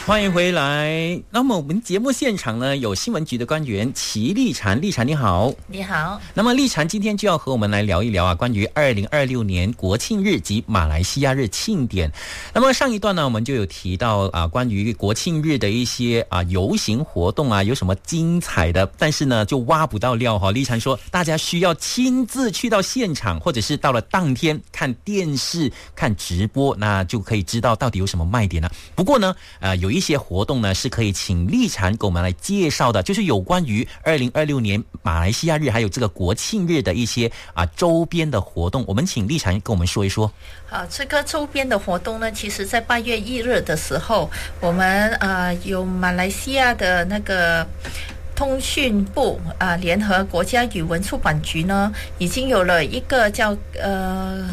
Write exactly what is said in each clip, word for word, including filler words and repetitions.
欢迎回来。那么我们节目现场呢，有新闻局的官员齐丽嬋，丽嬋你好。 你好。 那么丽嬋今天就要和我们来聊一聊啊，关于二零二六年国庆日及马来西亚日庆典。那么上一段呢，我们就有提到啊，关于国庆日的一些啊游行活动啊，有什么精彩的，但是呢就挖不到料哈。丽嬋说，大家需要亲自去到现场，或者是到了当天看电视、看直播，那就可以知道到底有什么卖点呢、啊。不过呢，呃，有一些活动呢是可以请丽嬋给我们来介绍的，就是有关于二零二六年马来西亚日还有这个国庆日的一些啊周边的活动，我们请丽嬋跟我们说一说。 好，这个周边的活动呢，其实在八月一日的时候，我们呃有马来西亚的那个通讯部啊、呃、联合国家语文出版局呢，已经有了一个叫呃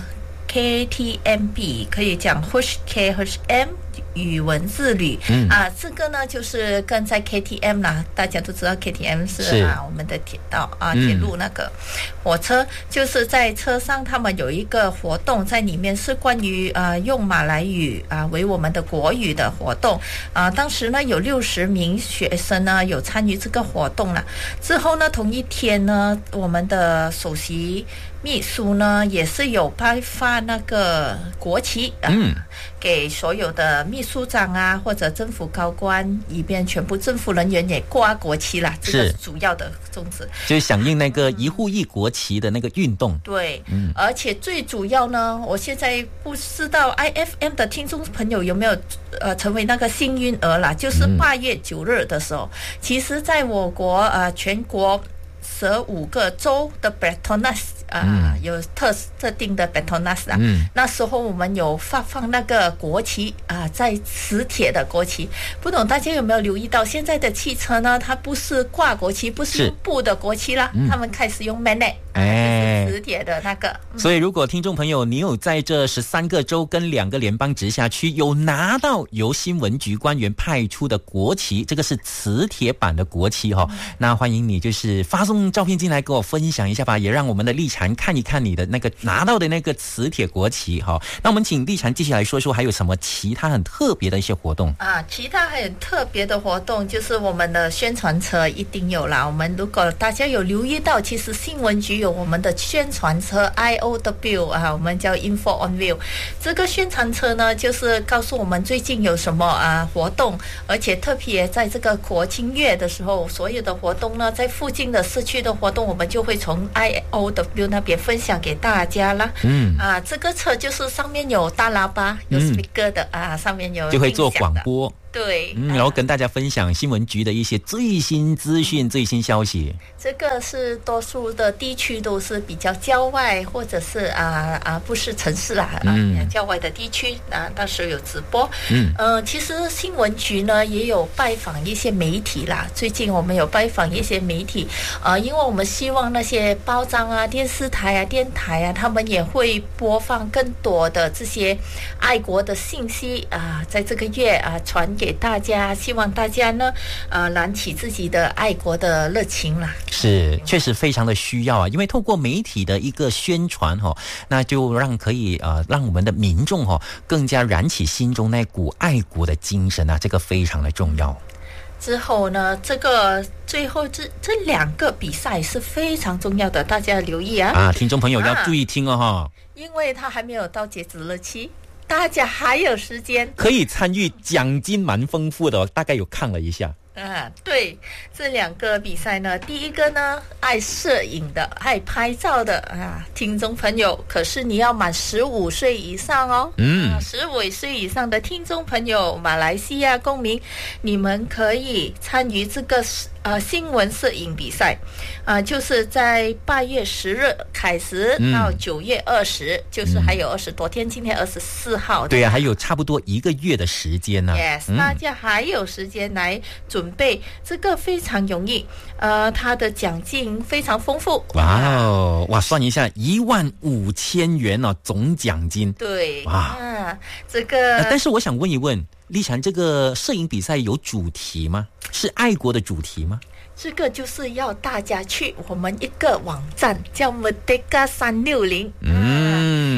K T M B， 可以讲 Hush K Hush M。语文之旅、嗯、啊，这个呢就是跟在 K T M 啦，大家都知道 K T M 是, 是啊我们的铁道啊铁路那个火车、嗯，就是在车上他们有一个活动在里面，是关于啊用马来语啊为我们的国语的活动啊。当时呢有六十名学生呢有参与这个活动了。之后呢同一天呢，我们的首席秘书呢也是有颁发那个国旗啊、嗯、给所有的秘书长啊或者政府高官，以便全部政府人员也挂国旗啦，这个是主要的宗旨， 就是响应那个一户一国旗的那个运动、嗯、 对、嗯、而且最主要呢，我现在不知道 I F M 的听众朋友有没有呃成为那个幸运儿啦，就是八月九日的时候、嗯、其实在我国呃全国十五个州的 Petronas 啊、嗯，有特特定的 Petronas 啊、嗯，那时候我们有发放那个国旗啊，在磁铁的国旗，不懂大家有没有留意到，现在的汽车呢，它不是挂国旗，不是用布的国旗啦，他们开始用 magnet。哎，磁铁的那个、嗯， 所以如果听众朋友你有在这十三个州跟两个联邦直辖区有拿到由新闻局官员派出的国旗，这个是磁铁版的国旗哈、哦嗯，那欢迎你就是发送照片进来给我分享一下吧，也让我们的丽嬋看一看你的那个拿到的那个磁铁国旗哈、哦。那我们请丽嬋继续来说说还有什么其他很特别的一些活动啊？其他很特别的活动就是我们的宣传车一定有啦。我们如果大家有留意到，其实新闻局有我们的宣传车 I O W 啊，我们叫 Info on Wheel。这个宣传车呢，就是告诉我们最近有什么啊活动，而且特别在这个国庆月的时候，所有的活动呢，在附近的市区的活动，我们就会从 I O W 那边分享给大家啦。嗯，啊，这个车就是上面有大喇叭，有 speaker 的、嗯、啊，上面有就会做广播。 对、 嗯，然后跟大家分享新闻局的一些最新资讯、最新消息。 这个是多数的地区都是比较郊外，或者是啊啊不是城市啦，嗯、啊，郊外的地区啊，到时候有直播。嗯，呃，其实新闻局呢也有拜访一些媒体啦。最近我们有拜访一些媒体，呃，因为我们希望那些报章啊、电视台啊、电台啊，他们也会播放更多的这些爱国的信息啊，在这个月啊传给。给大家，希望大家呢，呃，燃起自己的爱国的热情啦。 是，确实非常的需要啊，因为透过媒体的一个宣传哈、哦，那就让可以呃让我们的民众哈、哦、更加燃起心中那股爱国的精神啊，这个非常的重要。 之后呢，这个最后这这两个比赛是非常重要的，大家要留意啊！ 啊，听众朋友要注意听哦哈、啊， 因为它还没有到截止日期。大家还有时间可以参与，奖金蛮丰富的，大概有看了一下。 啊，对，这两个比赛呢，第一个呢，爱摄影的、爱拍照的啊，听众朋友，可是你要满十五岁以上哦。嗯，十五岁以上的听众朋友，马来西亚公民，你们可以参与这个呃新闻摄影比赛，啊、呃，就是在八月十日开始到九月二十、嗯，就是还有二十多天，今天二十四号。 对啊，还有差不多一个月的时间呢、啊。 Yes，、嗯、大家还有时间来准备，这个非常容易，呃，它的奖金非常丰富。 哇哦，哇，算一下，一万五千元哦，总奖金。 对， 哇， 啊，这个、 呃。但是我想问一问，丽嬋，这个摄影比赛有主题吗？是爱国的主题吗？ 这个就是要大家去我们一个网站叫 Merdeka 三六零。嗯。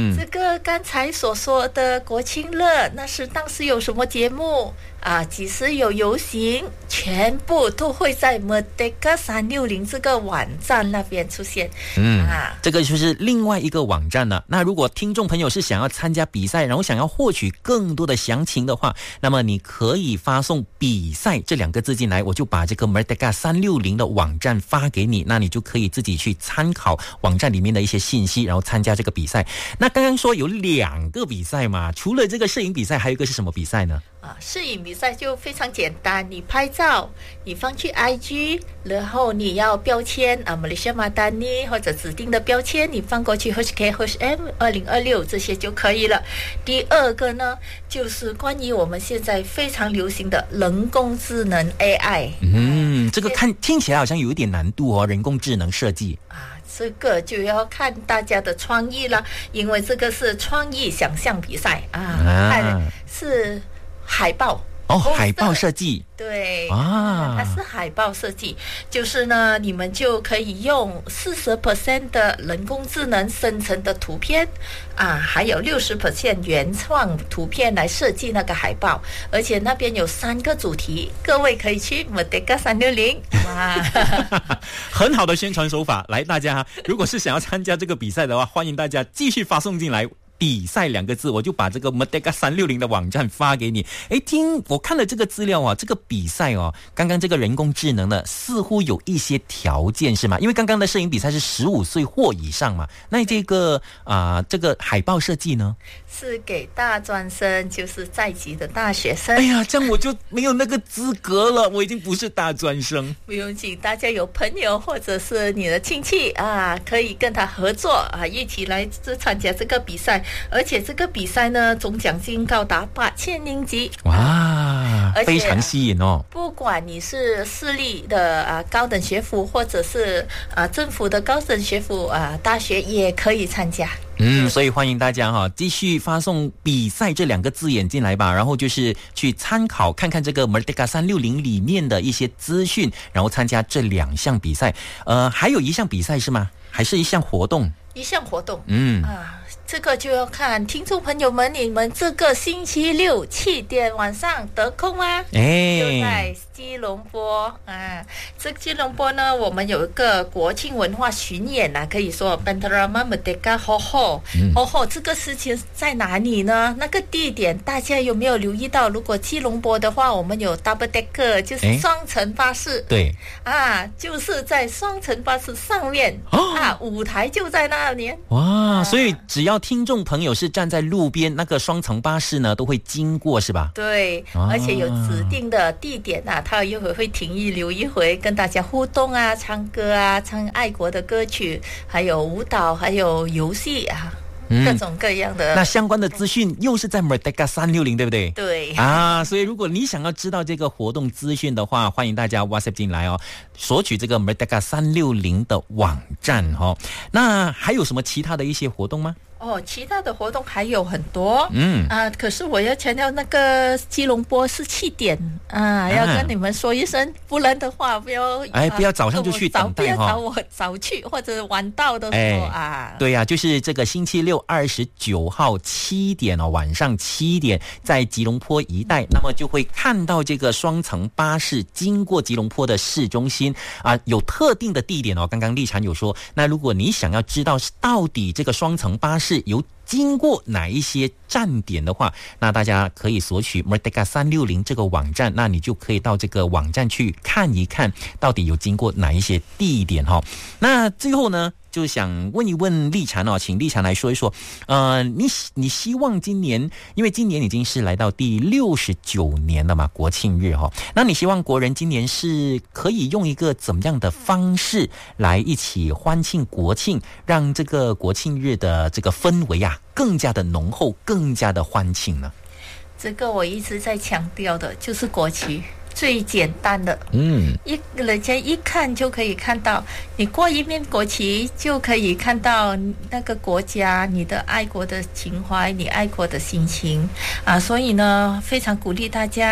这个刚才所说的国庆乐，那是当时有什么节目啊？几时有游行，全部都会在 Merdeka 三六零这个网站那边出现。 嗯，啊，这个就是另外一个网站了。那如果听众朋友是想要参加比赛，然后想要获取更多的详情的话，那么你可以发送比赛这两个字进来，我就把这个 Merdeka 三六零的网站发给你，那你就可以自己去参考网站里面的一些信息，然后参加这个比赛。那刚刚说有两个比赛嘛，除了这个摄影比赛，还有一个是什么比赛呢？ 啊，摄影比赛就非常简单，你拍照，你放去 I G， 然后你要标签啊 Malaysia Madani 或者指定的标签，你放过去 H K H M 二零二六这些就可以了。第二个呢，就是关于我们现在非常流行的人工智能 A I。 嗯，这个看听起来好像有一点难度哦，人工智能设计啊。这个就要看大家的创意了，因为这个是创意想象比赛啊，啊是海报哦，海报设计， 对啊，它是海报设计，就是呢，你们就可以用百分之四十 的人工智能生成的图片啊，还有百分之六十 原创图片来设计那个海报，而且那边有三个主题，各位可以去 Merdeka 三六零，哇， 很好的宣传手法。来，大家如果是想要参加这个比赛的话，欢迎大家继续发送进来。比赛两个字，我就把这个 Merdeka 三六零的网站发给你。诶，听我看了这个资料啊，这个比赛哦，刚刚这个人工智能呢，似乎有一些条件是吗？因为刚刚的摄影比赛是十五岁或以上嘛，那这个啊、呃，这个海报设计呢？ 是给大专生，就是在籍的大学生。 哎呀，这样我就没有那个资格了，我已经不是大专生。 不用紧，大家有朋友或者是你的亲戚啊，可以跟他合作啊，一起来参加这个比赛。而且这个比赛呢，总奖金高达八千令吉， 哇，非常吸引哦！ 不管你是私立的啊高等学府，或者是啊政府的高等学府啊大学，也可以参加。 嗯，所以欢迎大家哈，继续发送比赛这两个字眼进来吧，然后就是去参考看看这个 Merdeka 三六零里面的一些资讯，然后参加这两项比赛。呃，还有一项比赛是吗？还是一项活动？ 一项活动， 嗯啊。这个就要看听众朋友们，你们这个星期六七点晚上得空吗？ 哎， 就在吉隆坡啊。这吉隆坡呢，我们有一个国庆文化巡演啊，可以说 Bantarama Merdeka Hall Hall。这个事情在哪里呢？那个地点大家有没有留意到？如果吉隆坡的话，我们有 Double Decker， 就是双层巴士。 对啊，就是在双层巴士上面、哦、啊，舞台就在那里。 哇，啊、所以只要听众朋友是站在路边，那个双层巴士呢都会经过是吧？ 对、啊、而且有指定的地点啊，他一会会停一留一回，跟大家互动啊，唱歌啊，唱爱国的歌曲，还有舞蹈，还有游戏啊，嗯、各种各样的。 那相关的资讯又是在 Merdeka 三六零，对不对？ 对啊，所以如果你想要知道这个活动资讯的话，欢迎大家 WhatsApp 进来哦，索取这个 Merdeka 三六零的网站哦。那还有什么其他的一些活动吗？ 哦，其他的活动还有很多， 嗯啊，可是我要强调那个吉隆坡是七点啊，要跟你们说一声，不然的话不要哎，不要早上就去等待哈， 不要找我早去或者晚到的时候、哎、啊。 对呀、啊，就是这个星期六二十九号七点哦，晚上七点在吉隆坡一带，那么就会看到这个双层巴士经过吉隆坡的市中心啊，有特定的地点哦。刚刚立婵有说，那如果你想要知道到底这个双层巴士是由经过哪一些站点的话，那大家可以索取 Merdeka 三六零这个网站，那你就可以到这个网站去看一看到底有经过哪一些地点哈。那最后呢，就想问一问立婵哦，请立婵来说一说，呃，你你希望今年，因为今年已经是来到第六十九年了嘛，国庆日哈，那你希望国人今年是可以用一个怎么样的方式来一起欢庆国庆，让这个国庆日的这个氛围啊更加的浓厚，更加的欢庆呢？ 这个我一直在强调的，就是国旗。最简单的， 嗯， 一人家一看就可以看到，你挂一面国旗就可以看到那个国家你的爱国的情怀，你爱国的心情啊，所以呢，非常鼓励大家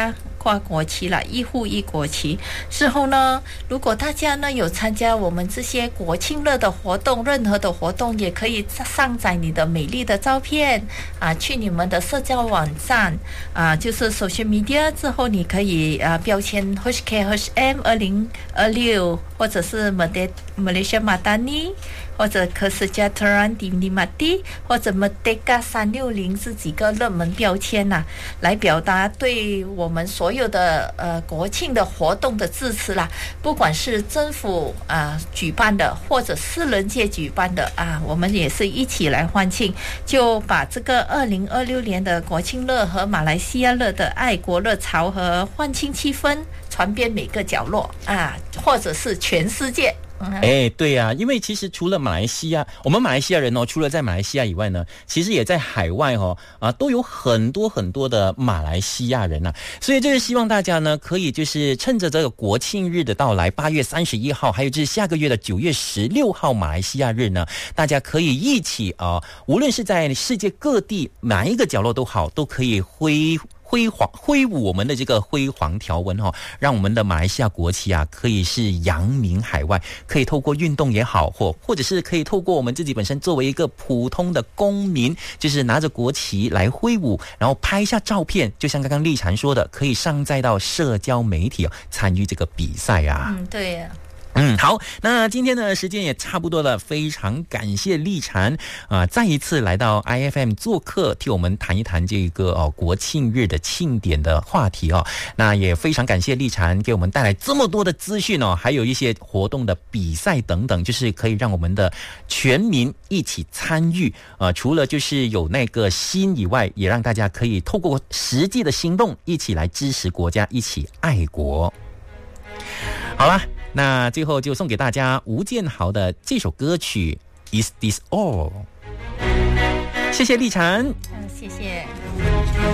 挂国旗了，一户一国旗。之后呢，如果大家呢有参加我们这些国庆日的活动，任何的活动也可以上载你的美丽的照片啊，去你们的社交网站啊，就是 social media 之后，你可以啊标签 H K H M 二零二六，或者是 Malaysia Madani， 或者 Kesejahteraan di Nikmati， 或者 Merdeka 三六零这几个热门标签呐、啊，来表达对我们所有的呃国庆的活动的支持啦。不管是政府啊、呃、举办的，或者私人界举办的啊，我们也是一起来欢庆，就把这个二零二六年的国庆日和马来西亚日的爱国热潮和欢庆气氛传遍每个角落啊，或者是全世界。 哎，对呀、啊，因为其实除了马来西亚，我们马来西亚人哦，除了在马来西亚以外呢，其实也在海外哦，啊，都有很多很多的马来西亚人呐、啊，所以就是希望大家呢，可以就是趁着这个国庆日的到来，八月三十一号，还有就是下个月的九月十六号马来西亚日呢，大家可以一起啊，无论是在世界各地哪一个角落都好，都可以挥。辉煌挥舞我们的这个辉煌条纹哈、哦，让我们的马来西亚国旗啊，可以是扬名海外，可以透过运动也好，或或者是可以透过我们自己本身作为一个普通的公民，就是拿着国旗来挥舞，然后拍下照片，就像刚刚立禅说的，可以上载到社交媒体、哦、参与这个比赛啊。 嗯，对呀、啊。 嗯，好，那今天的时间也差不多了，非常感谢立禅啊、呃，再一次来到 I F M 做客，替我们谈一谈这个哦国庆日的庆典的话题哦。那也非常感谢立禅给我们带来这么多的资讯哦，还有一些活动的比赛等等，就是可以让我们的全民一起参与。呃，除了就是有那个心以外，也让大家可以透过实际的行动，一起来支持国家，一起爱国。好啦。那最后就送给大家吴建豪的这首歌曲 Is This All。 谢谢立禅、 嗯，谢谢。